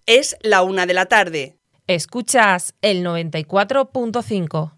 Es la 1 de la tarde. Escuchas el 94.5.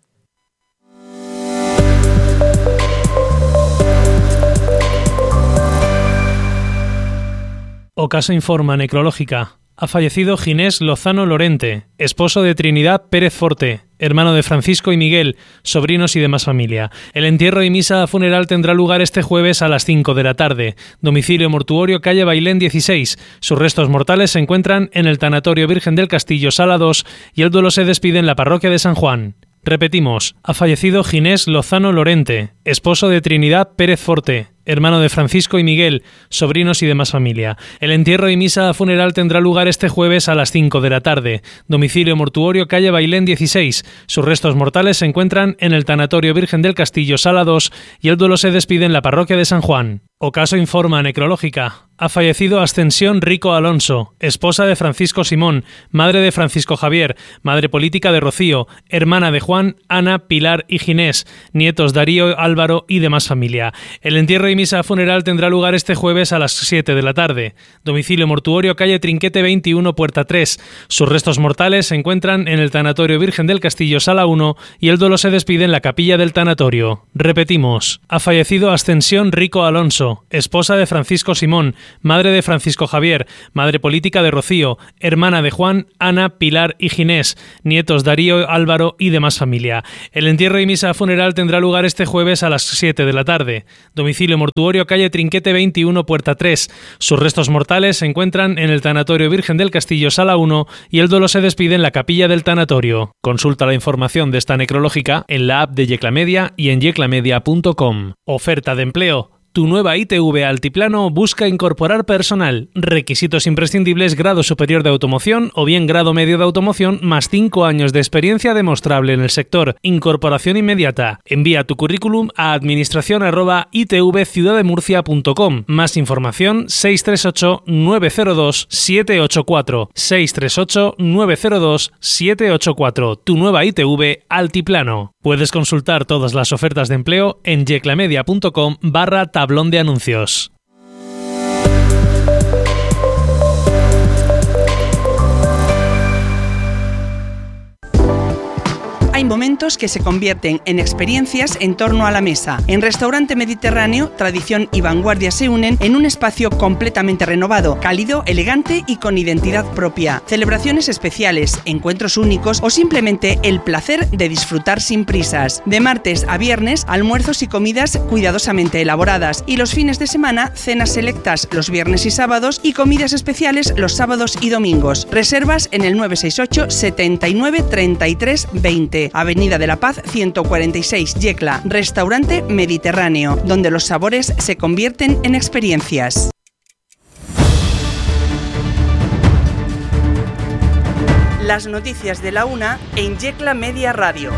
Ocaso informa necrológica. Ha fallecido Ginés Lozano Lorente, esposo de Trinidad Pérez Forte, hermano de Francisco y Miguel, sobrinos y demás familia. El entierro y misa funeral tendrá lugar este jueves a las 5 de la tarde. Domicilio mortuorio, calle Bailén 16. Sus restos mortales se encuentran en el Tanatorio Virgen del Castillo, Sala 2, y el duelo se despide en la parroquia de San Juan. Repetimos, ha fallecido Ginés Lozano Lorente, esposo de Trinidad Pérez Forte, hermano de Francisco y Miguel, sobrinos y demás familia. El entierro y misa funeral tendrá lugar este jueves a las 5 de la tarde. Domicilio mortuorio, calle Bailén 16. Sus restos mortales se encuentran en el Tanatorio Virgen del Castillo, Sala 2, y el duelo se despide en la parroquia de San Juan. Ocaso informa necrológica. Ha fallecido Ascensión Rico Alonso, esposa de Francisco Simón, madre de Francisco Javier, madre política de Rocío, hermana de Juan, Ana, Pilar y Ginés, nietos Darío, Álvaro y demás familia. El entierro y misa funeral tendrá lugar este jueves a las 7 de la tarde. Domicilio mortuorio, calle Trinquete 21, puerta 3. Sus restos mortales se encuentran en el Tanatorio Virgen del Castillo, Sala 1, y el duelo se despide en la capilla del tanatorio. Repetimos, ha fallecido Ascensión Rico Alonso, esposa de Francisco Simón, madre de Francisco Javier, madre política de Rocío, hermana de Juan, Ana, Pilar y Ginés, nietos Darío, Álvaro y demás familia. El entierro y misa funeral tendrá lugar este jueves a las 7 de la tarde. Domicilio mortuorio, calle Trinquete 21, puerta 3. Sus restos mortales se encuentran en el Tanatorio Virgen del Castillo, Sala 1, y el duelo se despide en la capilla del tanatorio. Consulta la información de esta necrológica en la app de Yeclamedia y en yeclamedia.com. Oferta de empleo. Tu nueva ITV Altiplano busca incorporar personal. Requisitos imprescindibles: grado superior de automoción o bien grado medio de automoción más 5 años de experiencia demostrable en el sector. Incorporación inmediata. Envía tu currículum a administración@itvciudademurcia.com. Más información 638-902-784. 638-902-784. Tu nueva ITV Altiplano. Puedes consultar todas las ofertas de empleo en yeclamedia.com/tablón de anuncios. Hay momentos que se convierten en experiencias en torno a la mesa. En Restaurante Mediterráneo, tradición y vanguardia se unen en un espacio completamente renovado, cálido, elegante y con identidad propia. Celebraciones especiales, encuentros únicos o simplemente el placer de disfrutar sin prisas. De martes a viernes, almuerzos y comidas cuidadosamente elaboradas, y los fines de semana, cenas selectas los viernes y sábados y comidas especiales los sábados y domingos. Reservas en el 968 79 33 20. Avenida de la Paz 146, Yecla. Restaurante Mediterráneo, donde los sabores se convierten en experiencias. Las noticias de la 1 en Yecla Media Radio.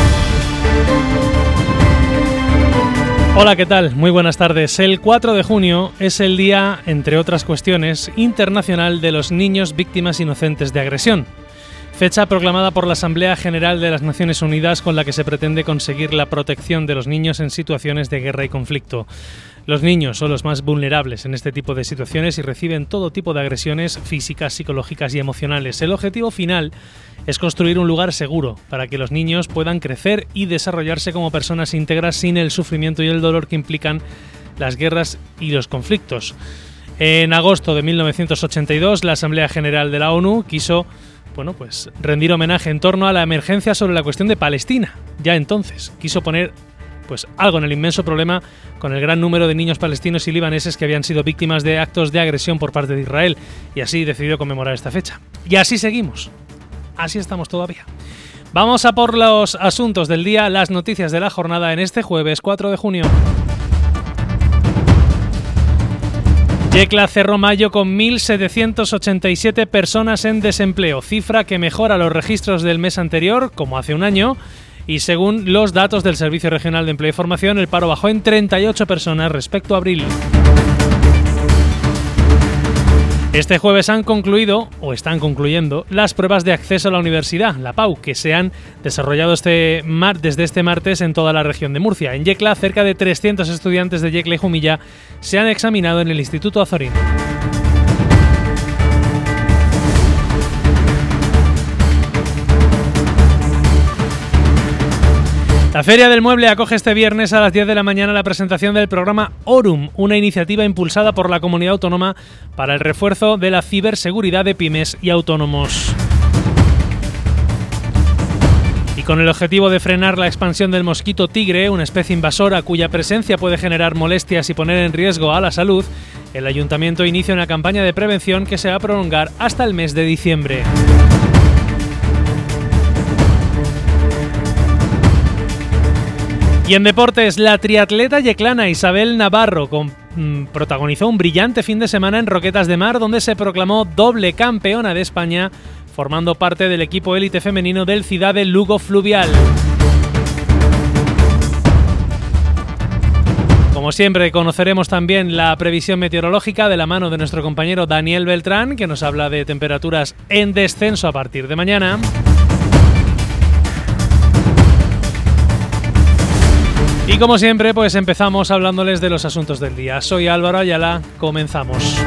Hola, ¿qué tal? Muy buenas tardes. El 4 de junio es el día, entre otras cuestiones, internacional de los niños víctimas inocentes de agresión. Fecha proclamada por la Asamblea General de las Naciones Unidas, con la que se pretende conseguir la protección de los niños en situaciones de guerra y conflicto. Los niños son los más vulnerables en este tipo de situaciones y reciben todo tipo de agresiones físicas, psicológicas y emocionales. El objetivo final es construir un lugar seguro para que los niños puedan crecer y desarrollarse como personas íntegras sin el sufrimiento y el dolor que implican las guerras y los conflictos. En agosto de 1982, la Asamblea General de la ONU quiso rendir homenaje en torno a la emergencia sobre la cuestión de Palestina. Ya entonces quiso poner algo en el inmenso problema con el gran número de niños palestinos y libaneses que habían sido víctimas de actos de agresión por parte de Israel, y así decidió conmemorar esta fecha. Y así seguimos. Así estamos todavía. Vamos a por los asuntos del día, las noticias de la jornada en este jueves 4 de junio. Yecla cerró mayo con 1.787 personas en desempleo, cifra que mejora los registros del mes anterior, como hace un año, y según los datos del Servicio Regional de Empleo y Formación, el paro bajó en 38 personas respecto a abril. Este jueves están concluyendo las pruebas de acceso a la universidad, la PAU, que se han desarrollado desde este martes en toda la región de Murcia. En Yecla, cerca de 300 estudiantes de Yecla y Jumilla se han examinado en el Instituto Azorín. La Feria del Mueble acoge este viernes a las 10 de la mañana la presentación del programa Orum, una iniciativa impulsada por la Comunidad Autónoma para el refuerzo de la ciberseguridad de pymes y autónomos. Y con el objetivo de frenar la expansión del mosquito tigre, una especie invasora cuya presencia puede generar molestias y poner en riesgo a la salud, el Ayuntamiento inicia una campaña de prevención que se va a prolongar hasta el mes de diciembre. Y en deportes, la triatleta yeclana Isabel Navarro protagonizó un brillante fin de semana en Roquetas de Mar, donde se proclamó doble campeona de España, formando parte del equipo élite femenino del Cidade Lugo Fluvial. Como siempre, conoceremos también la previsión meteorológica de la mano de nuestro compañero Daniel Beltrán, que nos habla de temperaturas en descenso a partir de mañana. Y como siempre, pues empezamos hablándoles de los asuntos del día. Soy Álvaro Ayala, comenzamos.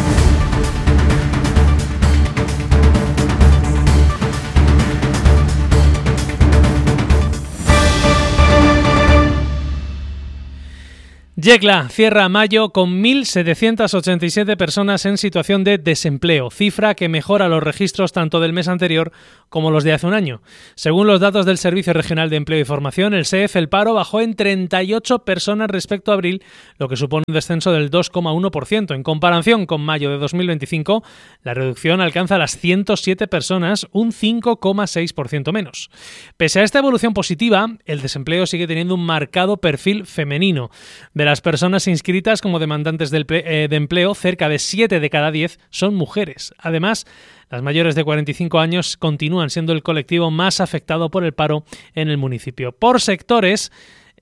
Yecla cierra mayo con 1.787 personas en situación de desempleo, cifra que mejora los registros tanto del mes anterior como los de hace un año. Según los datos del Servicio Regional de Empleo y Formación, el SEF, el paro bajó en 38 personas respecto a abril, lo que supone un descenso del 2,1%. En comparación con mayo de 2025, la reducción alcanza las 107 personas, un 5,6% menos. Pese a esta evolución positiva, el desempleo sigue teniendo un marcado perfil femenino. De las personas inscritas como demandantes de empleo, cerca de 7 de cada 10 son mujeres. Además, las mayores de 45 años continúan siendo el colectivo más afectado por el paro en el municipio. Por sectores,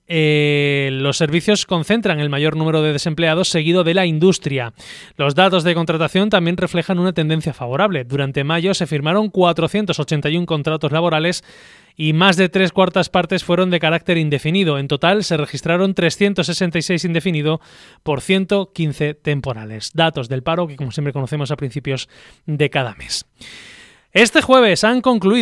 los servicios concentran el mayor número de desempleados, seguido de la industria. Los datos de contratación también reflejan una tendencia favorable. Durante mayo se firmaron 481 contratos laborales y más de 3/4 partes fueron de carácter indefinido. En total se registraron 366 indefinido por 115 temporales. Datos del paro que, como siempre, conocemos a principios de cada mes. Este jueves están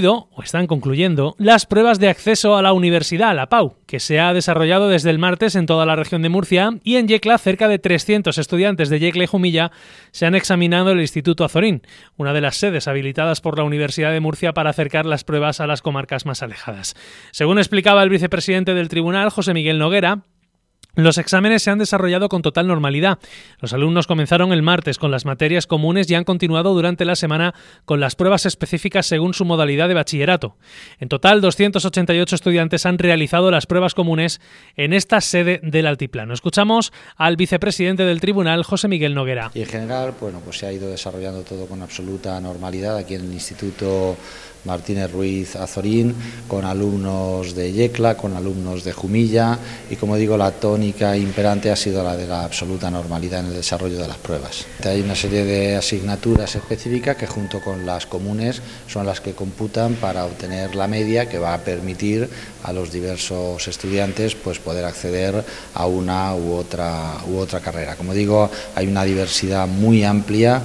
concluyendo las pruebas de acceso a la universidad, la PAU, que se ha desarrollado desde el martes en toda la región de Murcia, y en Yecla cerca de 300 estudiantes de Yecla y Jumilla se han examinado en el Instituto Azorín, una de las sedes habilitadas por la Universidad de Murcia para acercar las pruebas a las comarcas más alejadas. Según explicaba el vicepresidente del tribunal, José Miguel Noguera, los exámenes se han desarrollado con total normalidad. Los alumnos comenzaron el martes con las materias comunes y han continuado durante la semana con las pruebas específicas según su modalidad de bachillerato. En total, 288 estudiantes han realizado las pruebas comunes en esta sede del altiplano. Escuchamos al vicepresidente del tribunal, José Miguel Noguera. Y en general, pues se ha ido desarrollando todo con absoluta normalidad aquí en el Instituto Martínez Ruiz Azorín, con alumnos de Yecla, con alumnos de Jumilla, y como digo, la tónica imperante ha sido la de la absoluta normalidad en el desarrollo de las pruebas. Hay una serie de asignaturas específicas que, junto con las comunes, son las que computan para obtener la media que va a permitir a los diversos estudiantes pues poder acceder a una u otra carrera. Como digo, hay una diversidad muy amplia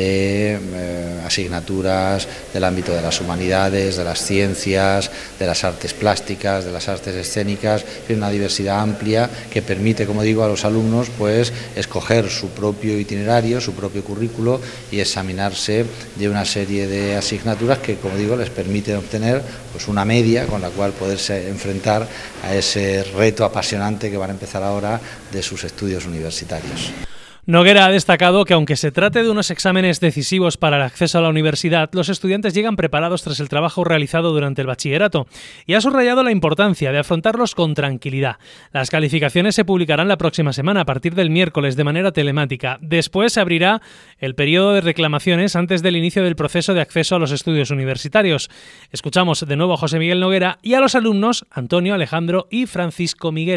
de asignaturas del ámbito de las humanidades, de las ciencias, de las artes plásticas, de las artes escénicas. Es una diversidad amplia que permite, como digo, a los alumnos pues escoger su propio itinerario, su propio currículo y examinarse de una serie de asignaturas que, como digo, les permiten obtener pues una media con la cual poderse enfrentar a ese reto apasionante que van a empezar ahora de sus estudios universitarios. Noguera ha destacado que, aunque se trate de unos exámenes decisivos para el acceso a la universidad, los estudiantes llegan preparados tras el trabajo realizado durante el bachillerato, y ha subrayado la importancia de afrontarlos con tranquilidad. Las calificaciones se publicarán la próxima semana, a partir del miércoles, de manera telemática. Después se abrirá el periodo de reclamaciones antes del inicio del proceso de acceso a los estudios universitarios. Escuchamos de nuevo a José Miguel Noguera y a los alumnos Antonio, Alejandro y Francisco Miguel.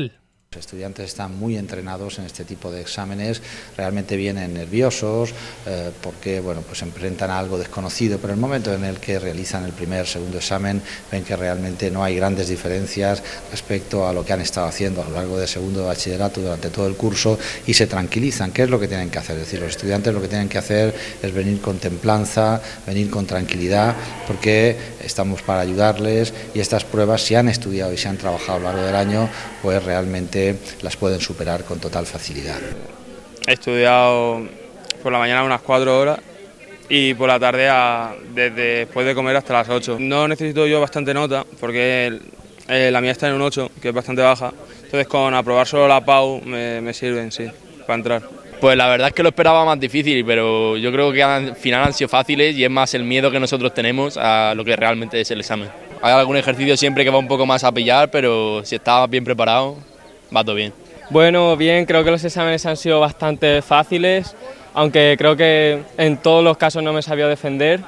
Los estudiantes están muy entrenados en este tipo de exámenes, realmente vienen nerviosos porque pues enfrentan a algo desconocido, pero en el momento en el que realizan el primer, segundo examen ven que realmente no hay grandes diferencias respecto a lo que han estado haciendo a lo largo del segundo de bachillerato durante todo el curso y se tranquilizan. ¿Qué es lo que tienen que hacer? Es decir, los estudiantes lo que tienen que hacer es venir con templanza, venir con tranquilidad, porque estamos para ayudarles y estas pruebas, si han estudiado y si han trabajado a lo largo del año, pues realmente las pueden superar con total facilidad. He estudiado por la mañana unas 4 horas y por la tarde desde después de comer hasta las 8. No necesito yo bastante nota porque la mía está en un 8, que es bastante baja, entonces con aprobar solo la PAU me sirven, sí, para entrar. Pues la verdad es que lo esperaba más difícil, pero yo creo que al final han sido fáciles y es más el miedo que nosotros tenemos a lo que realmente es el examen. Hay algún ejercicio siempre que va un poco más a pillar, pero si estás bien preparado, va todo bien. Bueno, bien, creo que los exámenes han sido bastante fáciles, aunque creo que en todos los casos no me sabía defender.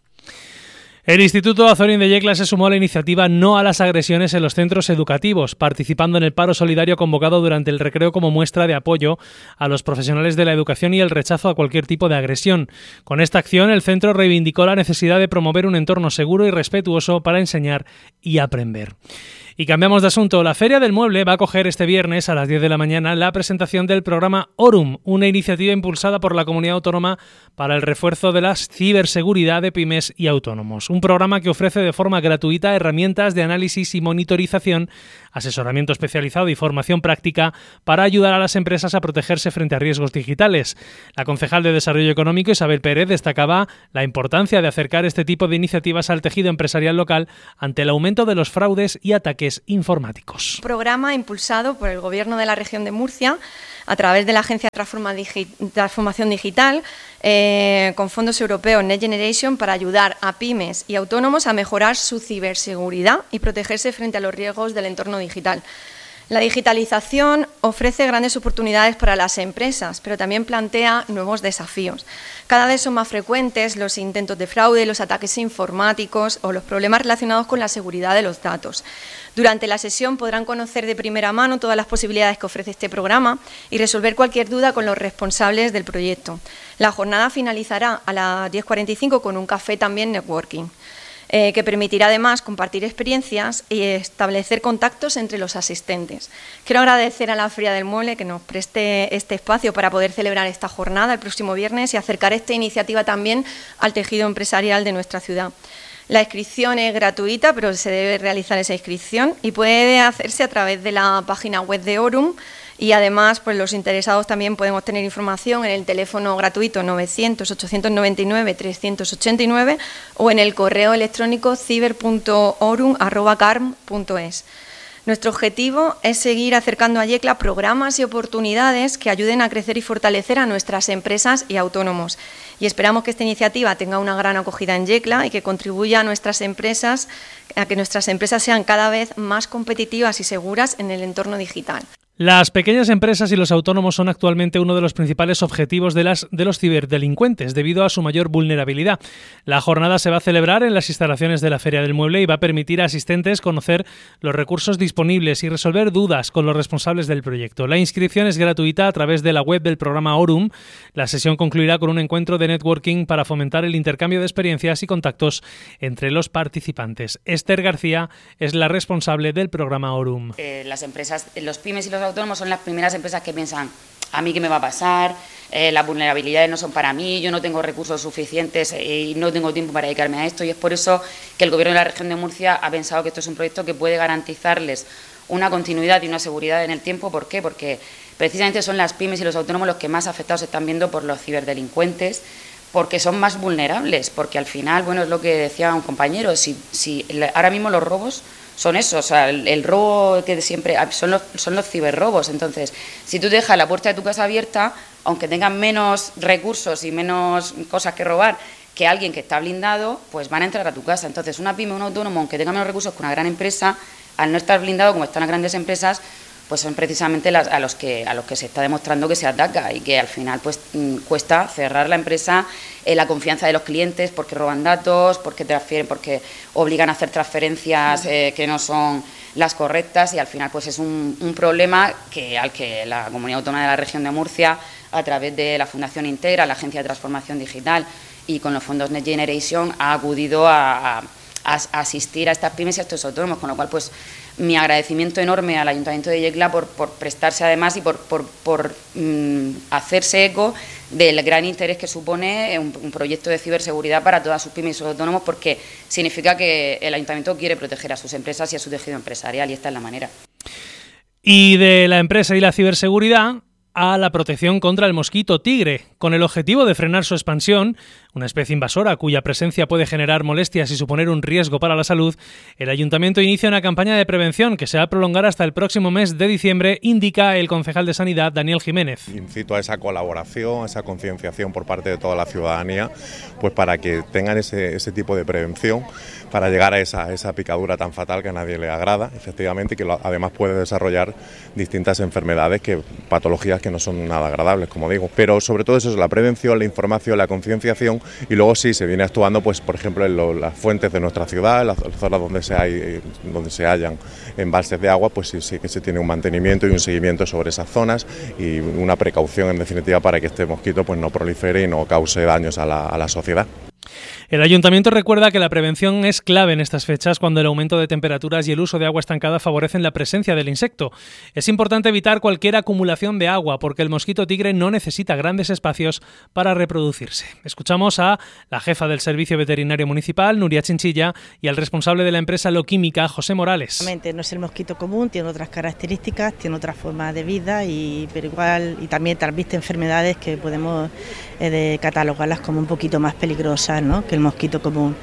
El Instituto Azorín de Yecla se sumó a la iniciativa No a las agresiones en los centros educativos, participando en el paro solidario convocado durante el recreo como muestra de apoyo a los profesionales de la educación y el rechazo a cualquier tipo de agresión. Con esta acción, el centro reivindicó la necesidad de promover un entorno seguro y respetuoso para enseñar y aprender. Y cambiamos de asunto. La Feria del Mueble va a acoger este viernes a las 10 de la mañana la presentación del programa Orum, una iniciativa impulsada por la Comunidad Autónoma para el refuerzo de la ciberseguridad de pymes y autónomos. Un programa que ofrece de forma gratuita herramientas de análisis y monitorización, asesoramiento especializado y formación práctica para ayudar a las empresas a protegerse frente a riesgos digitales. La concejal de Desarrollo Económico, Isabel Pérez, destacaba la importancia de acercar este tipo de iniciativas al tejido empresarial local ante el aumento de los fraudes y ataques informáticos. Programa impulsado por el Gobierno de la Región de Murcia a través de la Agencia de Transformación Digital con fondos europeos Next Generation para ayudar a pymes y autónomos a mejorar su ciberseguridad y protegerse frente a los riesgos del entorno digital. La digitalización ofrece grandes oportunidades para las empresas, pero también plantea nuevos desafíos. Cada vez son más frecuentes los intentos de fraude, los ataques informáticos o los problemas relacionados con la seguridad de los datos. Durante la sesión podrán conocer de primera mano todas las posibilidades que ofrece este programa y resolver cualquier duda con los responsables del proyecto. La jornada finalizará a las 10:45 con un café también networking, que permitirá además compartir experiencias y establecer contactos entre los asistentes. Quiero agradecer a la Feria del Mueble que nos preste este espacio para poder celebrar esta jornada el próximo viernes y acercar esta iniciativa también al tejido empresarial de nuestra ciudad. La inscripción es gratuita, pero se debe realizar esa inscripción y puede hacerse a través de la página web de Orum. Y además, pues los interesados también pueden obtener información en el teléfono gratuito 900-899-389 o en el correo electrónico ciber.orum@carm.es. Nuestro objetivo es seguir acercando a Yecla programas y oportunidades que ayuden a crecer y fortalecer a nuestras empresas y autónomos. Y esperamos que esta iniciativa tenga una gran acogida en Yecla y que contribuya a que nuestras empresas sean cada vez más competitivas y seguras en el entorno digital. Las pequeñas empresas y los autónomos son actualmente uno de los principales objetivos de los ciberdelincuentes debido a su mayor vulnerabilidad. La jornada se va a celebrar en las instalaciones de la Feria del Mueble y va a permitir a asistentes conocer los recursos disponibles y resolver dudas con los responsables del proyecto. La inscripción es gratuita a través de la web del programa Orum. La sesión concluirá con un encuentro de networking para fomentar el intercambio de experiencias y contactos entre los participantes. Esther García es la responsable del programa Orum. Las empresas, los pymes y los autónomos son las primeras empresas que piensan: ¿a mí qué me va a pasar? Las vulnerabilidades no son para mí, yo no tengo recursos suficientes y no tengo tiempo para dedicarme a esto, y es por eso que el Gobierno de la Región de Murcia ha pensado que esto es un proyecto que puede garantizarles una continuidad y una seguridad en el tiempo. ¿Por qué? Porque precisamente son las pymes y los autónomos los que más afectados se están viendo por los ciberdelincuentes, porque son más vulnerables, porque al final, bueno, es lo que decía un compañero, ahora mismo los robos son eso, o sea, el robo que siempre son los ciberrobos. Entonces, si tú dejas la puerta de tu casa abierta, aunque tengan menos recursos y menos cosas que robar que alguien que está blindado, pues van a entrar a tu casa. Entonces, una pyme, un autónomo, aunque tenga menos recursos que una gran empresa, al no estar blindado como están las grandes empresas, pues son precisamente a los que se está demostrando que se ataca y que al final pues cuesta cerrar la empresa, la confianza de los clientes, porque roban datos, porque obligan a hacer transferencias que no son las correctas, y al final pues es un problema al que la Comunidad Autónoma de la Región de Murcia, a través de la Fundación Integra, la Agencia de Transformación Digital y con los fondos Next Generation, ha acudido a asistir a estas pymes y a estos autónomos, con lo cual pues mi agradecimiento enorme al Ayuntamiento de Yecla por prestarse además y por hacerse eco del gran interés que supone un proyecto de ciberseguridad para todas sus pymes y sus autónomos, porque significa que el Ayuntamiento quiere proteger a sus empresas y a su tejido empresarial, y esta es la manera. Y de la empresa y la ciberseguridad a la protección contra el mosquito tigre, con el objetivo de frenar su expansión, una especie invasora cuya presencia puede generar molestias y suponer un riesgo para la salud. El Ayuntamiento inicia una campaña de prevención que se va a prolongar hasta el próximo mes de diciembre, indica el concejal de Sanidad, Daniel Jiménez. Incito a esa colaboración, a esa concienciación por parte de toda la ciudadanía, pues para que tengan ese tipo de prevención, para llegar a esa picadura tan fatal que a nadie le agrada, efectivamente, que además puede desarrollar distintas enfermedades, patologías que no son nada agradables, como digo. Pero sobre todo eso es la prevención, la información, la concienciación, y luego sí se viene actuando, pues por ejemplo, en las fuentes de nuestra ciudad, en las zonas donde se hallan embalses de agua, pues sí que se tiene un mantenimiento y un seguimiento sobre esas zonas y una precaución, en definitiva, para que este mosquito pues no prolifere y no cause daños a la sociedad. El Ayuntamiento recuerda que la prevención es clave en estas fechas, cuando el aumento de temperaturas y el uso de agua estancada favorecen la presencia del insecto. Es importante evitar cualquier acumulación de agua, porque el mosquito tigre no necesita grandes espacios para reproducirse. Escuchamos a la jefa del Servicio Veterinario Municipal, Nuria Chinchilla, y al responsable de la empresa Loquímica, José Morales. No es el mosquito común, tiene otras características, tiene otra forma de vida, pero igual, y también transmite enfermedades que podemos catalogarlas como un poquito más peligrosas, ¿no?, que el mosquito común.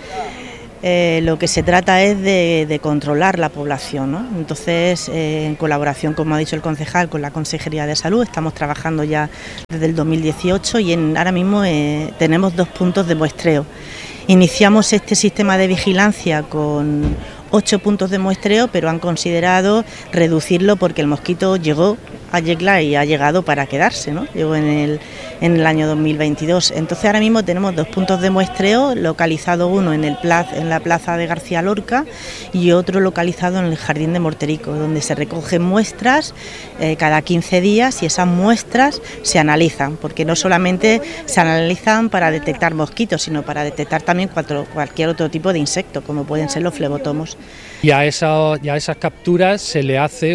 Lo que se trata es de controlar la población, ¿no? Entonces, en colaboración, como ha dicho el concejal, con la Consejería de Salud, estamos trabajando ya desde el 2018 y ahora mismo tenemos 2 puntos de muestreo. Iniciamos este sistema de vigilancia con 8 puntos de muestreo, pero han considerado reducirlo porque el mosquito llegó a Yecla y ha llegado para quedarse, ¿no? Llegó en el año 2022. Entonces ahora mismo tenemos 2 puntos de muestreo, localizado uno en la plaza de García Lorca y otro localizado en el Jardín de Morterico, donde se recogen muestras cada 15 días y esas muestras se analizan, porque no solamente se analizan para detectar mosquitos, sino para detectar también cualquier otro tipo de insecto, como pueden ser los flebotomos. Y a esas capturas se hace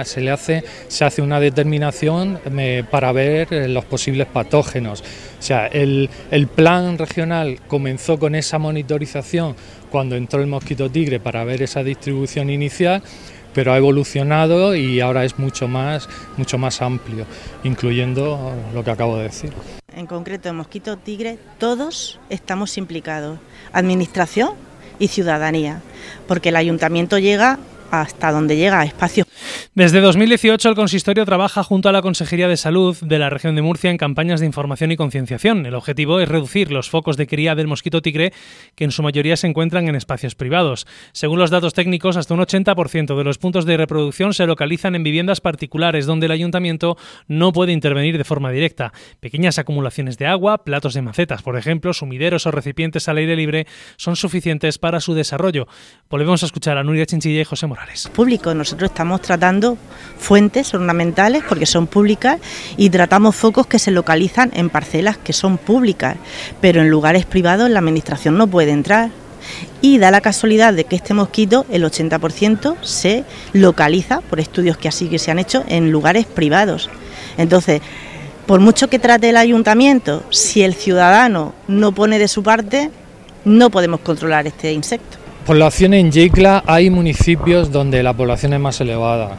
una determinación para ver los posibles patógenos. O sea, el plan regional comenzó con esa monitorización cuando entró el mosquito tigre para ver esa distribución inicial, pero ha evolucionado y ahora es mucho más amplio, incluyendo lo que acabo de decir. En concreto, el mosquito tigre, todos estamos implicados, administración y ciudadanía, porque el ayuntamiento llega hasta donde llega, a espacios. Desde 2018 el consistorio trabaja junto a la Consejería de Salud de la Región de Murcia en campañas de información y concienciación. El objetivo es reducir los focos de cría del mosquito tigre, que en su mayoría se encuentran en espacios privados. Según los datos técnicos, hasta un 80% de los puntos de reproducción se localizan en viviendas particulares, donde el ayuntamiento no puede intervenir de forma directa. Pequeñas acumulaciones de agua, platos de macetas, por ejemplo, sumideros o recipientes al aire libre son suficientes para su desarrollo. Volvemos a escuchar a Nuria Chinchilla y José Morales. Público, nosotros estamos tratando fuentes ornamentales porque son públicas y tratamos focos que se localizan en parcelas que son públicas, pero en lugares privados la administración no puede entrar. Y da la casualidad de que este mosquito, el 80%, se localiza, por estudios que así que se han hecho, en lugares privados. Entonces, por mucho que trate el ayuntamiento, si el ciudadano no pone de su parte, no podemos controlar este insecto. Población en Yecla, hay municipios donde la población es más elevada.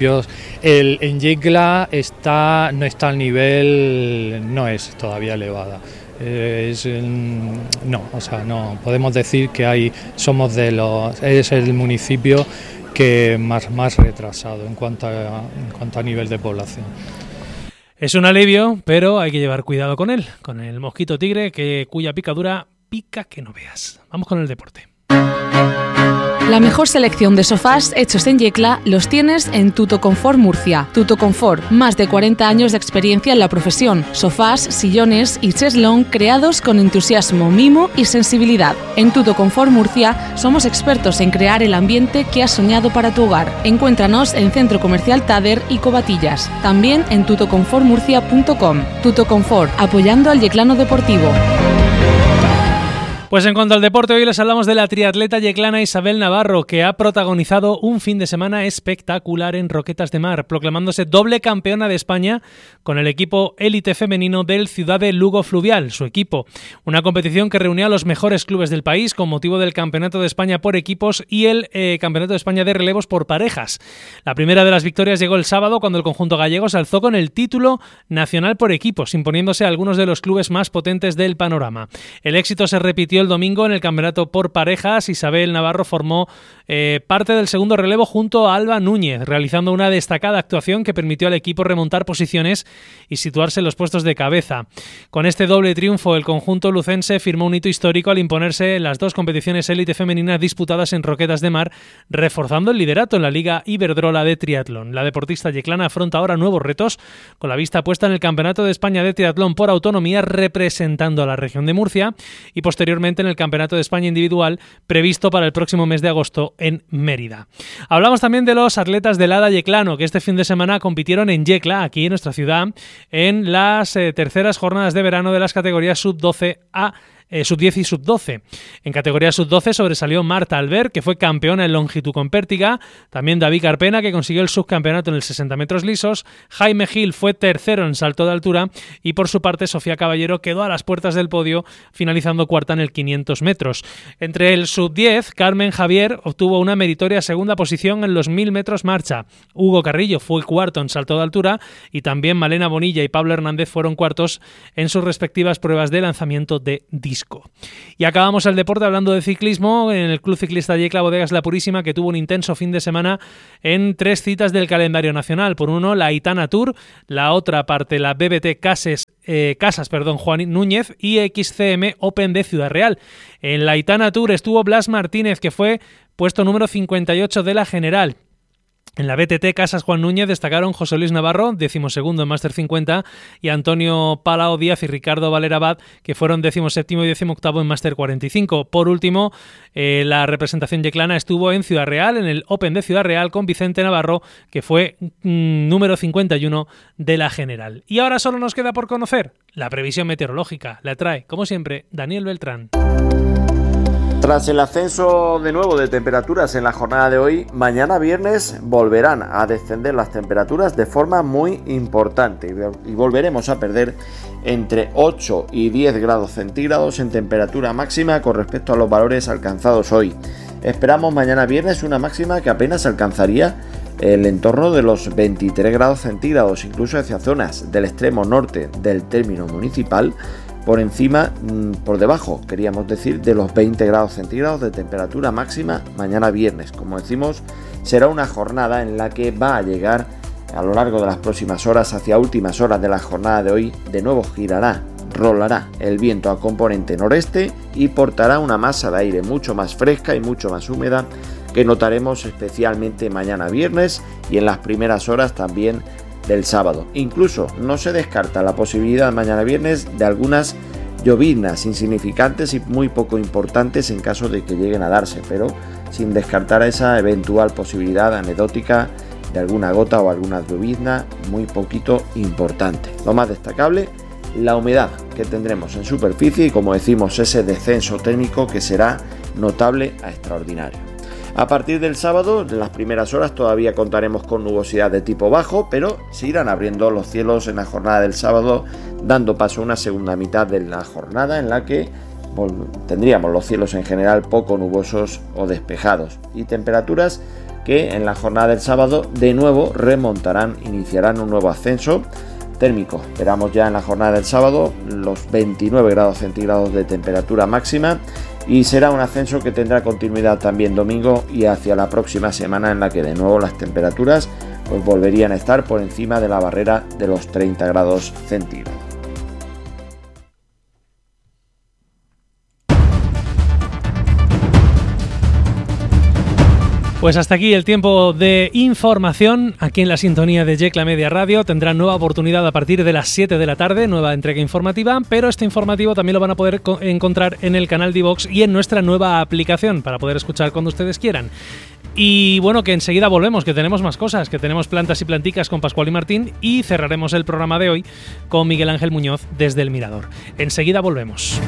En Yecla no está al nivel, no es todavía elevada. No podemos decir que es el municipio que más retrasado en cuanto a nivel de población. Es un alivio, pero hay que llevar cuidado con él, con el mosquito tigre cuya picadura pica que no veas. Vamos con el deporte. La mejor selección de sofás hechos en Yecla los tienes en Tutoconfort Murcia. Tutoconfort, más de 40 años de experiencia en la profesión. Sofás, sillones y cheslón creados con entusiasmo, mimo y sensibilidad. En Tutoconfort Murcia somos expertos en crear el ambiente que has soñado para tu hogar. Encuéntranos en Centro Comercial Tader y Covatillas. También en tutoconfortmurcia.com. Tutoconfort, apoyando al yeclano deportivo. Pues en cuanto al deporte, hoy les hablamos de la triatleta yeclana Isabel Navarro, que ha protagonizado un fin de semana espectacular en Roquetas de Mar, proclamándose doble campeona de España con el equipo élite femenino del Ciudad de Lugo Fluvial, su equipo. Una competición que reunió a los mejores clubes del país con motivo del Campeonato de España por equipos y el Campeonato de España de relevos por parejas. La primera de las victorias llegó el sábado cuando el conjunto gallego se alzó con el título nacional por equipos, imponiéndose a algunos de los clubes más potentes del panorama. El éxito se repitió el domingo en el campeonato por parejas. Isabel Navarro formó parte del segundo relevo junto a Alba Núñez, realizando una destacada actuación que permitió al equipo remontar posiciones y situarse en los puestos de cabeza. Con este doble triunfo, el conjunto lucense firmó un hito histórico al imponerse en las dos competiciones élite femeninas disputadas en Roquetas de Mar, reforzando el liderato en la Liga Iberdrola de triatlón. La deportista yeclana afronta ahora nuevos retos, con la vista puesta en el Campeonato de España de triatlón por autonomía, representando a la región de Murcia, y posteriormente en el Campeonato de España individual previsto para el próximo mes de agosto en Mérida. Hablamos también de los atletas del ADA yeclano, que este fin de semana compitieron en Yecla, aquí en nuestra ciudad, en las terceras jornadas de verano de las categorías sub-12 a sub-10 y sub-12. En categoría sub-12 sobresalió Marta Albert, que fue campeona en longitud con pértiga, también David Carpena, que consiguió el subcampeonato en el 60 metros lisos, Jaime Gil fue tercero en salto de altura y por su parte Sofía Caballero quedó a las puertas del podio, finalizando cuarta en el 500 metros. Entre el sub-10, Carmen Javier obtuvo una meritoria segunda posición en los 1000 metros marcha, Hugo Carrillo fue cuarto en salto de altura y también Malena Bonilla y Pablo Hernández fueron cuartos en sus respectivas pruebas de lanzamiento de disco. Y acabamos el deporte hablando de ciclismo en el Club Ciclista Yecla Bodegas La Purísima, que tuvo un intenso fin de semana en 3 citas del calendario nacional. Por uno, la Aitana Tour, la otra parte, la BBT Casas Juan Núñez y XCM Open de Ciudad Real. En la Aitana Tour estuvo Blas Martínez, que fue puesto número 58 de la general. En la BTT Casas Juan Núñez destacaron José Luis Navarro, 12º en Máster 50, y Antonio Palao Díaz y Ricardo Valera Abad, que fueron 17º y 18º en Máster 45. Por último, la representación yeclana estuvo en Ciudad Real, en el Open de Ciudad Real, con Vicente Navarro, que fue número 51 de la general. Y ahora solo nos queda por conocer la previsión meteorológica. La trae, como siempre, Daniel Beltrán. Tras el ascenso de nuevo de temperaturas en la jornada de hoy, mañana viernes volverán a descender las temperaturas de forma muy importante y volveremos a perder entre 8 y 10 grados centígrados en temperatura máxima con respecto a los valores alcanzados hoy. Esperamos mañana viernes una máxima que apenas alcanzaría el entorno de los 23 grados centígrados, incluso hacia zonas del extremo norte del término municipal, por debajo, queríamos decir, de los 20 grados centígrados de temperatura máxima mañana viernes. Como decimos, será una jornada en la que va a llegar a lo largo de las próximas horas, hacia últimas horas de la jornada de hoy, de nuevo rolará el viento a componente noreste y portará una masa de aire mucho más fresca y mucho más húmeda que notaremos especialmente mañana viernes y en las primeras horas también del sábado. Incluso no se descarta la posibilidad mañana viernes de algunas lloviznas insignificantes y muy poco importantes en caso de que lleguen a darse, pero sin descartar esa eventual posibilidad anecdótica de alguna gota o alguna llovizna muy poquito importante. Lo más destacable, la humedad que tendremos en superficie y, como decimos, ese descenso térmico que será notable a extraordinario. A partir del sábado, en las primeras horas todavía contaremos con nubosidad de tipo bajo, pero se irán abriendo los cielos en la jornada del sábado, dando paso a una segunda mitad de la jornada en la que tendríamos los cielos en general poco nubosos o despejados y temperaturas que en la jornada del sábado de nuevo iniciarán un nuevo ascenso térmico. Esperamos ya en la jornada del sábado los 29 grados centígrados de temperatura máxima y será un ascenso que tendrá continuidad también domingo y hacia la próxima semana, en la que de nuevo las temperaturas volverían a estar por encima de la barrera de los 30 grados centígrados. Pues hasta aquí el tiempo de información aquí en la sintonía de Yecla Media Radio. Tendrán nueva oportunidad a partir de las 7 de la tarde, nueva entrega informativa, pero este informativo también lo van a poder encontrar en el canal de iVox y en nuestra nueva aplicación para poder escuchar cuando ustedes quieran. Y bueno, que enseguida volvemos, que tenemos más cosas, que tenemos plantas y planticas con Pascual y Martín y cerraremos el programa de hoy con Miguel Ángel Muñoz desde El Mirador. Enseguida volvemos.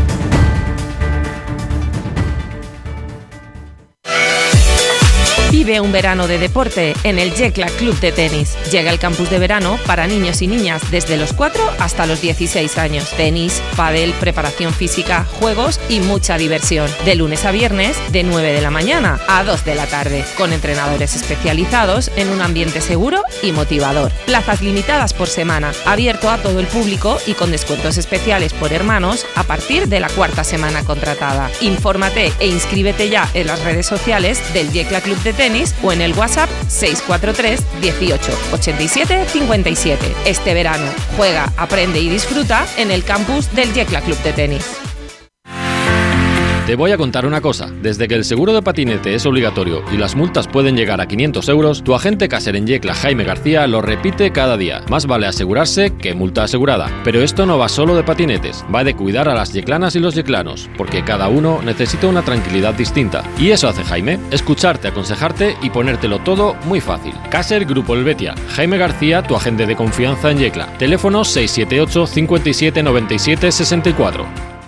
Vive un verano de deporte en el Yecla Club de Tenis. Llega el campus de verano para niños y niñas desde los 4 hasta los 16 años. Tenis, pádel, preparación física, juegos y mucha diversión. De lunes a viernes, de 9 de la mañana a 2 de la tarde, con entrenadores especializados en un ambiente seguro y motivador. Plazas limitadas por semana, abierto a todo el público y con descuentos especiales por hermanos a partir de la 4ª semana contratada. Infórmate e inscríbete ya en las redes sociales del Yecla Club de Tenis o en el WhatsApp 643 18 87 57. Este verano juega, aprende y disfruta en el campus del Yecla Club de Tenis. Te voy a contar una cosa. Desde que el seguro de patinete es obligatorio y las multas pueden llegar a 500 euros, tu agente Caser en Yecla, Jaime García, lo repite cada día. Más vale asegurarse que multa asegurada. Pero esto no va solo de patinetes, va de cuidar a las yeclanas y los yeclanos, porque cada uno necesita una tranquilidad distinta. Y eso hace Jaime, escucharte, aconsejarte y ponértelo todo muy fácil. Caser Grupo Helvetia, Jaime García, tu agente de confianza en Yecla. Teléfono 678 57 97 64.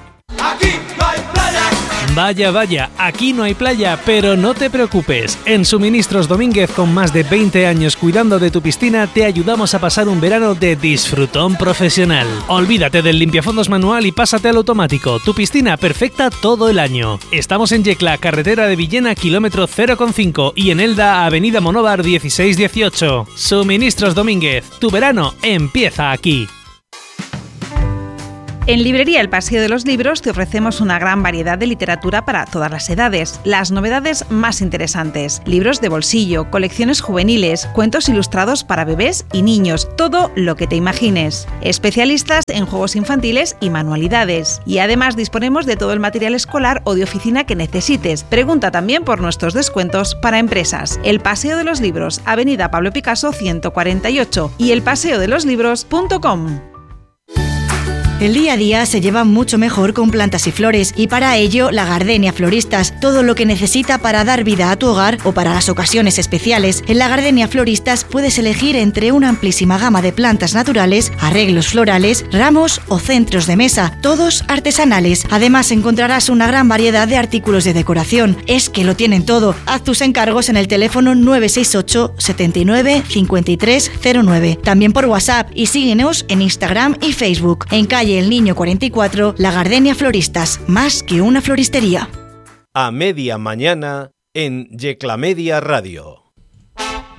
Vaya, aquí no hay playa, pero no te preocupes. En Suministros Domínguez, con más de 20 años cuidando de tu piscina, te ayudamos a pasar un verano de disfrutón profesional. Olvídate del limpiafondos manual y pásate al automático. Tu piscina perfecta todo el año. Estamos en Yecla, carretera de Villena, kilómetro 0,5 y en Elda, avenida Monóvar 1618. Suministros Domínguez, tu verano empieza aquí. En Librería El Paseo de los Libros te ofrecemos una gran variedad de literatura para todas las edades, las novedades más interesantes, libros de bolsillo, colecciones juveniles, cuentos ilustrados para bebés y niños, todo lo que te imagines. Especialistas en juegos infantiles y manualidades. Y además disponemos de todo el material escolar o de oficina que necesites. Pregunta también por nuestros descuentos para empresas. El Paseo de los Libros, Avenida Pablo Picasso 148 y elpaseodeloslibros.com. El día a día se lleva mucho mejor con plantas y flores y para ello La Gardenia Floristas, todo lo que necesita para dar vida a tu hogar o para las ocasiones especiales. En La Gardenia Floristas puedes elegir entre una amplísima gama de plantas naturales, arreglos florales, ramos o centros de mesa, todos artesanales. Además encontrarás una gran variedad de artículos de decoración. Es que lo tienen todo. Haz tus encargos en el teléfono 968 79 53 09. También por WhatsApp y síguenos en Instagram y Facebook. En calle El Niño 44, La Gardenia Floristas, más que una floristería. A media mañana en Yecla Media Radio.